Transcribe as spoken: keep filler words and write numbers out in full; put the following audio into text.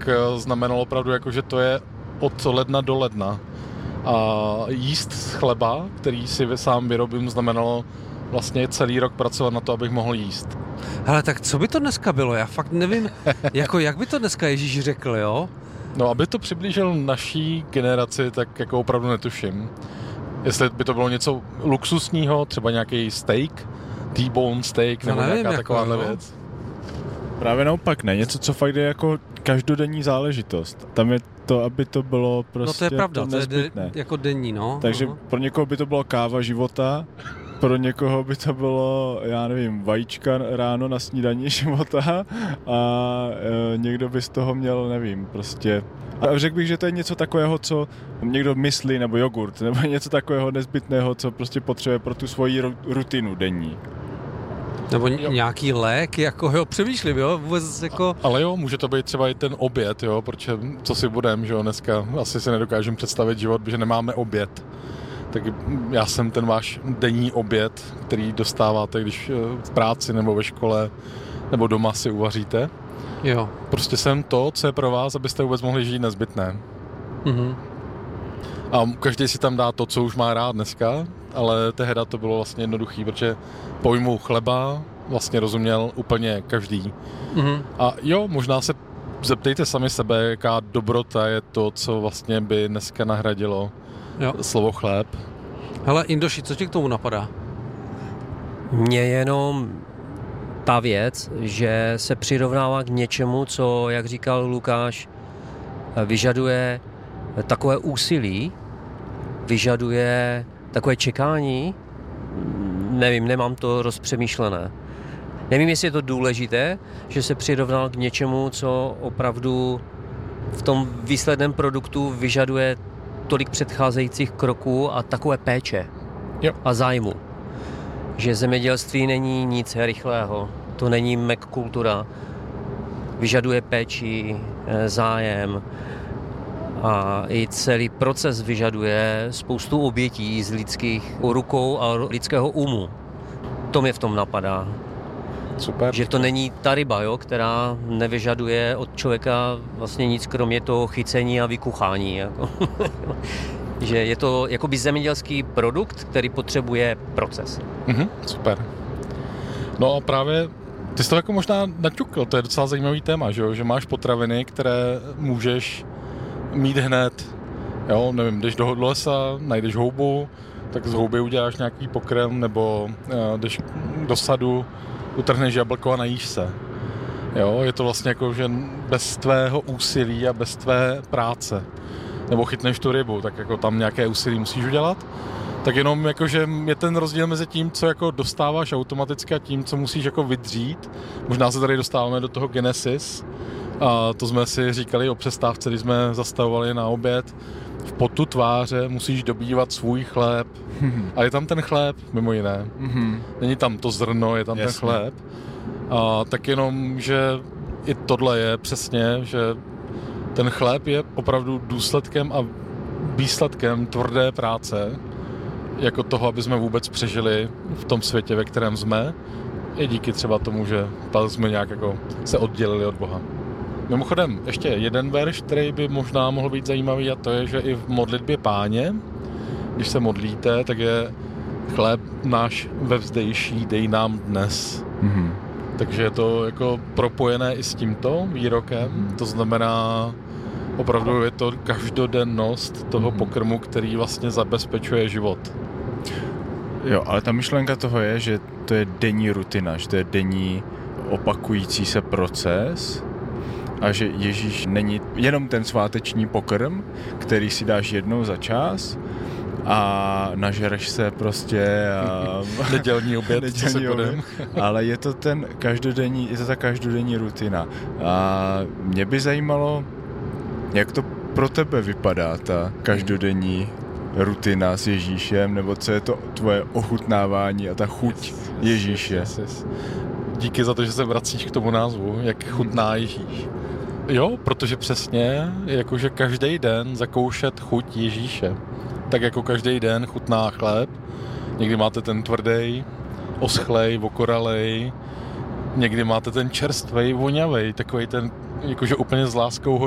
znamenalo opravdu, jako, že to je od ledna do ledna. A jíst z chleba, který si sám vyrobím, znamenalo vlastně celý rok pracovat na to, abych mohl jíst. Hele, tak co by to dneska bylo? Já fakt nevím, jako jak by to dneska Ježíš řekl, jo? No, aby to přiblížil naší generaci, tak jako opravdu netuším. Jestli by to bylo něco luxusního, třeba nějaký steak, T-bone steak, nebo nevím, nějaká jako, takováhle no. věc. Právě naopak, ne? Něco, co fakt je jako každodenní záležitost. Tam je to, aby to bylo prostě No to je pravda, to, to je de, nezbytné. jako denní, no. Takže uh-huh. pro někoho by to bylo káva života, pro někoho by to bylo, já nevím, vajíčka ráno na snídani života a e, někdo by z toho měl, nevím, prostě. A řekl bych, že to je něco takového, co někdo myslí, nebo jogurt, nebo něco takového nezbytného, co prostě potřebuje pro tu svoji rutinu denní. Nebo jo. nějaký lék, jako jo, přemýšlím, jo, vůbec jako... A, ale jo, může to být třeba i ten oběd, jo, protože co si budem, že jo, dneska asi si nedokážeme představit život, že nemáme oběd. Tak já jsem ten váš denní oběd, který dostáváte, když v práci nebo ve škole nebo doma si uvaříte. Jo. Prostě jsem to, co je pro vás, abyste vůbec mohli žít nezbytné. Mhm. A každý si tam dá to, co už má rád dneska, ale tehda to bylo vlastně jednoduchý, protože pojmu chleba vlastně rozuměl úplně každý. Mhm. A jo, možná se zeptejte sami sebe, jaká dobrota je to, co vlastně by dneska nahradilo jo. slovo chléb. Hele, Indoši, co ti k tomu napadá? Mně jenom ta věc, že se přirovnává k něčemu, co, jak říkal Lukáš, vyžaduje takové úsilí, vyžaduje takové čekání, nevím, nemám to rozpřemýšlené. Nevím, jestli je to důležité, že se přirovnal k něčemu, co opravdu v tom výsledném produktu vyžaduje tolik předcházejících kroků a takové péče jo. a zájmu. Že zemědělství není nic rychlého, to není mekkultura. Vyžaduje péči, zájem a i celý proces vyžaduje spoustu obětí z lidských rukou a lidského umu. To mě v tom napadá. Super. Že to není ta ryba, jo, která nevyžaduje od člověka vlastně nic kromě toho chycení a vykuchání. Jako. Že je to jakoby zemědělský produkt, který potřebuje proces. Mhm, super. No a právě ty jsi to jako možná naťukl, to je docela zajímavý téma, že jo? Že máš potraviny, které můžeš mít hned. Jo, nevím, jdeš do lesa, najdeš houbu, tak z houby uděláš nějaký pokrm, nebo jdeš do sadu, utrhneš jablko a najíš se. Jo, je to vlastně jako, že bez tvého úsilí a bez tvé práce. Nebo chytneš tu rybu, tak jako tam nějaké úsilí musíš udělat. Tak jenom jakože je ten rozdíl mezi tím, co jako dostáváš automaticky a tím, co musíš jako vydřít. Možná se tady dostáváme do toho Genesis. A to jsme si říkali o přestávce, když jsme zastavovali na oběd. V potu tváře musíš dobývat svůj chléb. A je tam ten chléb, mimo jiné. Mm-hmm. Není tam to zrno, je tam Jasně. ten chléb. A tak jenom, že i tohle je přesně, že ten chléb je opravdu důsledkem a výsledkem tvrdé práce, jako toho, aby jsme vůbec přežili v tom světě, ve kterém jsme, i díky třeba tomu, že jsme nějak jako se oddělili od Boha. Mimochodem, ještě jeden verš, který by možná mohl být zajímavý, a to je, že i v modlitbě Páně, když se modlíte, tak je chléb náš vevzdejší, dej nám dnes. Mm-hmm. Takže je to jako propojené i s tímto výrokem, to znamená, opravdu je to každodennost toho pokrmu, který vlastně zabezpečuje život. Jo, ale ta myšlenka toho je, že to je denní rutina, že to je denní opakující se proces a že Ježíš není jenom ten sváteční pokrm, který si dáš jednou za čas a nažereš se prostě a nedělní oběd, nedělní co se oběd, ale je to ten každodenní, je to ta každodenní rutina. A mě by zajímalo, jak to pro tebe vypadá, ta každodenní rutina s Ježíšem, nebo co je to tvoje ochutnávání a ta chuť Ježíše. Yes, yes. Díky za to, že se vracíš k tomu názvu, jak chutná Ježíš. Jo, protože přesně, jakože každý den zakoušet chuť Ježíše. Tak jako každý den chutná chléb. Někdy máte ten tvrdý, oschlej, okoralej. Někdy máte ten čerstvej, vonavej, takovej ten, jakože úplně s láskou ho